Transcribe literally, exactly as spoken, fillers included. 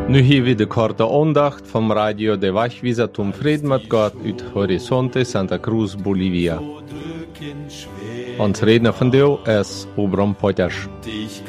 Nu hier weer de korte aandacht van Radio de Wachwieser Tom Fried met God uit Horizonte Santa Cruz, Bolivia. Ons redner van deel is Obram Potters. Dich